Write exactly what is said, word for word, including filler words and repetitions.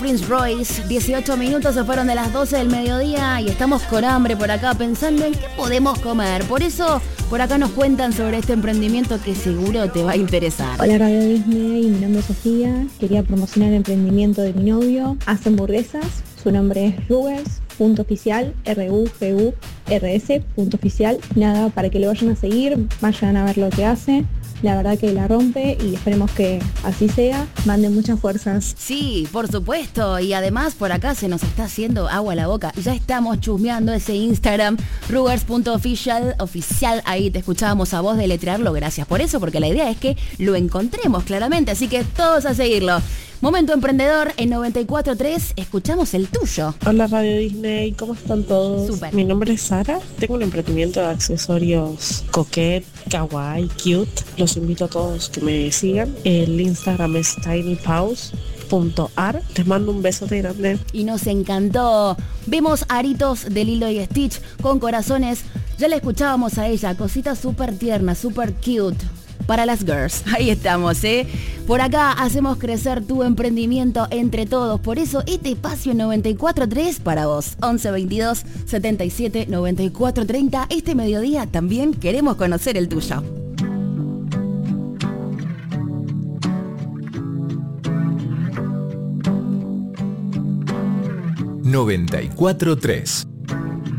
Prince Royce, dieciocho minutos se fueron de las doce del mediodía y estamos con hambre por acá pensando en qué podemos comer. Por eso, por acá nos cuentan sobre este emprendimiento que seguro te va a interesar. Hola Radio Disney, mi nombre es Sofía. Quería promocionar el emprendimiento de mi novio. Hace hamburguesas. Su nombre es Rugers, punto oficial, R U G U R S, punto oficial. Nada, para que lo vayan a seguir, vayan a ver lo que hace. La verdad que la rompe y esperemos que así sea. Manden muchas fuerzas. Sí, por supuesto. Y además por acá se nos está haciendo agua a la boca. Ya estamos chusmeando ese Instagram, rugers punto oficial, oficial. Ahí te escuchábamos a vos deletrearlo. Gracias por eso, porque la idea es que lo encontremos claramente. Así que todos a seguirlo. Momento Emprendedor en noventa y cuatro punto tres, escuchamos el tuyo. Hola Radio Disney, ¿cómo están todos? Súper. Mi nombre es Sara, tengo un emprendimiento de accesorios coquet, kawaii, cute. Los invito a todos que me sigan. El Instagram es tinypaws punto ar. Les mando un besote grande. Y nos encantó. Vemos aritos de Lilo y Stitch con corazones. Ya la escuchábamos a ella, cositas súper tiernas, súper cute. Para las girls, ahí estamos, ¿eh? Por acá hacemos crecer tu emprendimiento entre todos. Por eso este espacio noventa y cuatro punto tres para vos. once veintidós setenta y siete noventa y cuatro treinta. Este mediodía también queremos conocer el tuyo. noventa y cuatro punto tres